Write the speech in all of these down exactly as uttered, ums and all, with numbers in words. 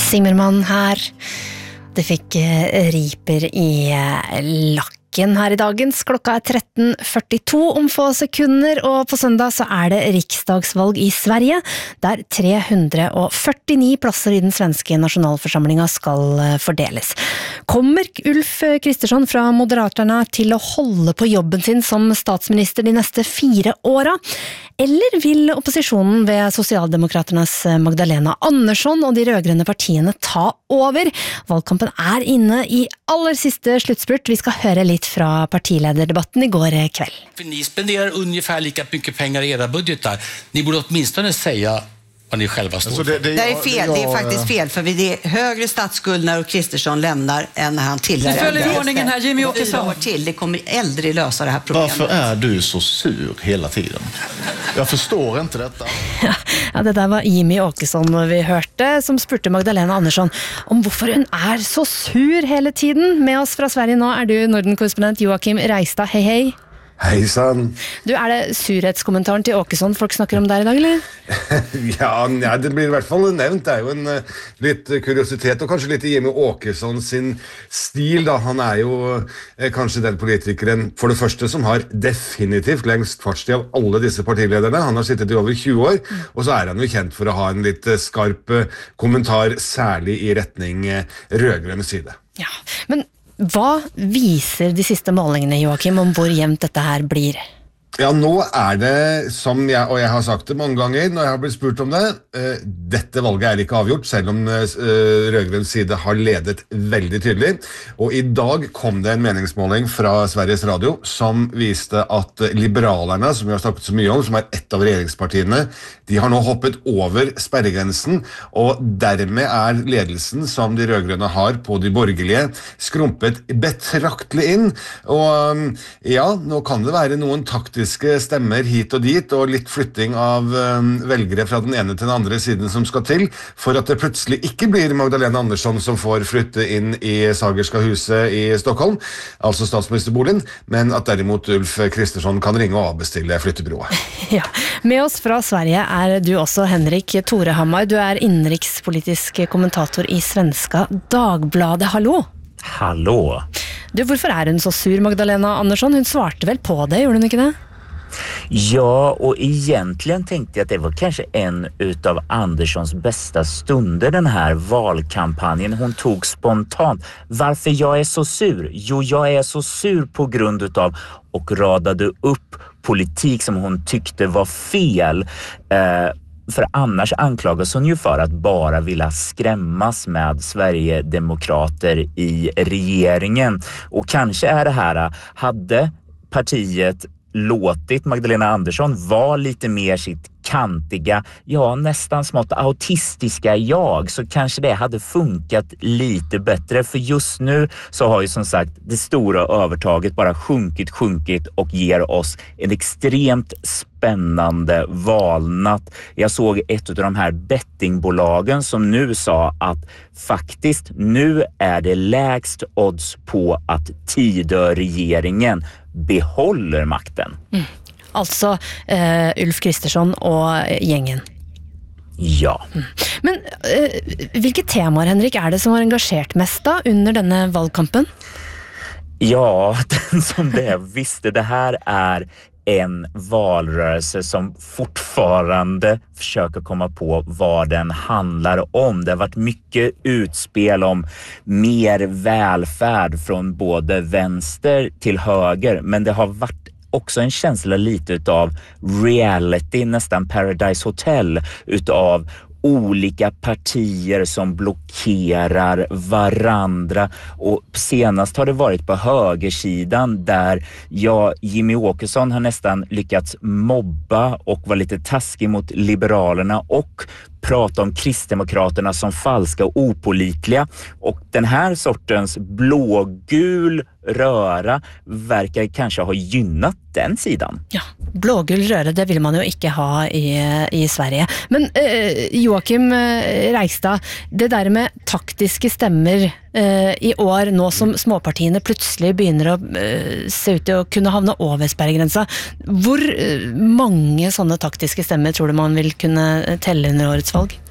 Zimmermann her. Det fikk riper i lakken her i dagens. Klokka er tretten førtito om få sekunder, og på søndag så er det riksdagsvalg i Sverige, der tre hundre førtini plasser i den svenske nasjonalforsamlingen skal fordeles. Kommer Ulf Kristersson fra Moderaterna til å holde på jobben sin som statsminister de neste fire åra? Eller vil opposisjonen ved Sosialdemokraternas Magdalena Andersson og de rødgrønne partiene ta over? Valgkampen er inne i aller siste sluttspurt. Vi skal høre litt fra partilederdebatten i går kveld. For ni spenderar ungefär lika mycket pengar i era budgetar. Ni borde åtminstone säga vad ni själva står alltså för. det, det, det är fel, det är faktiskt fel, för det är högre statsskuld när Kristersson lämnar än när han tillhör. Nu följer ordningen här, Jimmy Åkesson. Till. Det kommer aldrig lösa det här problemet. Varför är du så sur hela tiden? Jag förstår inte detta. Ja, det der var Jimmy Åkesson vi hørte, som spurte Magdalena Andersson om hvorfor hun er så sur hele tiden. Med oss fra Sverige nå er du Norden-korrespondent Joakim Reistad. Hei, hei. Hej sann. Du, er det surhetskommentaren til Åkesson folk snakker om der i dag, eller? ja, ja, det blir i hvert fall nevnt. Det er jo en uh, litt kuriositet, og kanskje litt Jimmy Åkesson sin stil, da. Han er jo uh, kanskje den politikeren, for det første, som har definitivt lengst fartstid av alle disse partilederne. Han har sittet i over tjue år, og så er han jo kjent for å ha en litt uh, skarp uh, kommentar, særlig i retning uh, rødgrønne side. Ja, men hva viser de siste målingene, Joakim, om hvor jevnt dette her blir? Ja, nå er det, som jeg, og jeg har sagt det mange ganger når jeg har blitt spurt om det, uh, dette valget er ikke avgjort, selv om uh, rødgrønn side har ledet veldig tydelig. Og i dag kom det en meningsmåling fra Sveriges Radio som viste at liberalerne, som vi har snakket så mye om, som er ett av regjeringspartiene, de har nå hoppet over sperregrensen, og dermed er ledelsen som de rødgrønne har på de borgerlige skrumpet betraktelig inn. Og um, ja, nå kan det være noen taktiske stemmer hit og dit, og litt flytting av um, velgere fra den ene til den andre siden som skal til, for at det plutselig ikke blir Magdalena Andersson som får flytte inn i Sagerska huset i Stockholm, altså statsministerboligen, men at derimot Ulf Kristersson kan ringe og avbestille flyttebyrået. Ja, med oss fra Sverige er du også Henrik Torehammar. Du er innenrikspolitisk kommentator i Svenska Dagbladet. Hallo! Hallå! Du, hvorfor er hun så sur, Magdalena Andersson? Hun svarte vel på det, gjorde hun ikke det? Ja, och egentligen tänkte jag att det var kanske en utav Anderssons bästa stunder den här valkampanjen. Hon tog spontant. Varför jag är så sur? Jo, jag är så sur på grund utav och radade upp politik som hon tyckte var fel. Eh, För annars anklagas hon ju för att bara vilja skrämmas med Sverigedemokrater i regeringen. Och kanske är det här, hade partiet låtit Magdalena Andersson vara lite mer sitt kantiga, ja nästan smått autistiska jag, så kanske det hade funkat lite bättre, för just nu så har ju som sagt det stora övertaget bara sjunkit sjunkit och ger oss en extremt spännande valnatt. Jag såg ett av de här bettingbolagen som nu sa att faktiskt nu är det lägst odds på att Tidö-regeringen behåller makten. Mm. Altså uh, Ulf Kristersson og gjengen. Ja. Mm. Men uh, hvilke temaer, Henrik, er det som har engasjert mest da under denne valgkampen? Ja, den som det visste, det här är en valrörelse som fortfarande försöker komma på vad den handlar om. Det har varit mycket utspel om mer välfärd från både vänster till höger, men det har varit också en känsla lite utav reality, nästan Paradise Hotel, utav olika partier som blockerar varandra, och senast har det varit på högersidan där ja, Jimmy Åkesson har nästan lyckats mobba och vara lite taskig mot liberalerna och prata om Kristdemokraterna som falska och opålitliga, och den här sortens blågul röra verkar kanske ha gynnat den sidan. Ja, blågul røre, det vil man jo ikke ha i, i Sverige. Men eh, Joakim Reistad, det der med taktiske stemmer eh, i år, nå som småpartiene plutselig begynner å eh, se ut til å kunne havne over sperregrensa, hvor eh, mange sånne taktiske stemmer tror du man vil kunne telle under årets valg?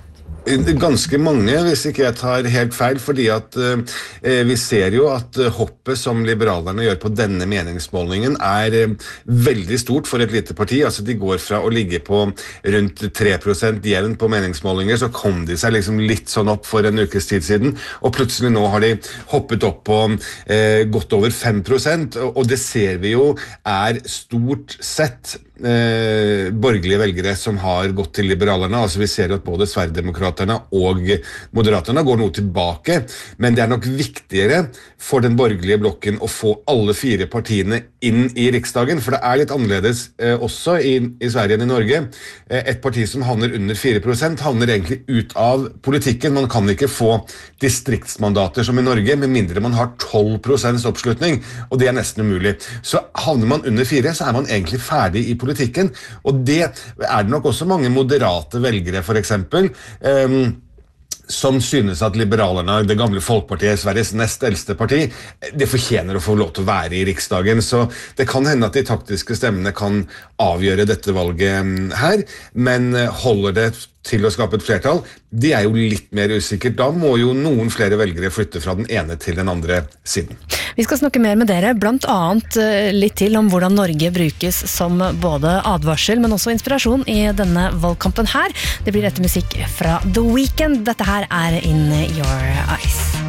Ganske mange, hvis ikke jeg tar helt feil, fordi at eh, vi ser jo at hoppet som liberalerne gjør på denne meningsmålingen er eh, veldig stort for et lite parti. Altså de går fra å ligge på rundt tre prosent jevn på meningsmålinger, så kom de seg liksom litt sånn opp for en ukes tid siden, og plutselig nå har de hoppet opp på eh, godt over fem prosent, og, og det ser vi jo er stort sett Eh, borgerlige velgere som har gått til liberalerne. Altså vi ser at både Sverigedemokraterna og Moderaterna går noe tilbake, men det er nok viktigere for den borgerlige blokken å få alle fire partiene inn i riksdagen, for det er litt annerledes eh, også i, i Sverige enn i Norge. Eh, et parti som havner under fire prosent havner egentlig ut av politikken. Man kan ikke få distriktsmandater som i Norge, med mindre man har tolv prosent oppslutning, og det er nesten umulig. Så havner man under fire, så er man egentlig ferdig i politikken, og det er det nok også mange moderate velgere, for eksempel, um, som synes at liberalerne, det gamle Folkepartiet, Sveriges nest eldste parti, det fortjener å få lov til å være i riksdagen, så det kan hende at de taktiske stemmene kan avgjøre dette valget her, men holder det til å skape et flertall, det er jo litt mer usikkert. Da må jo noen flere velgere flytte fra den ene til den andre siden. Vi skal snakke mer med dere, blant annet litt til om hvordan Norge brukes som både advarsel, men også inspirasjon i denne valgkampen her. Det blir etter musikk fra The Weeknd. Dette her er In Your Eyes.